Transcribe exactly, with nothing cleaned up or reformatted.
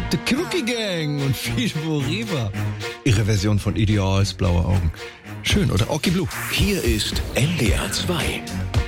The Cookie Gang und Fido Riva. Ihre Version von Ideals Blaue Augen. Schön, oder? Oki Blue. Hier ist N D R zwei.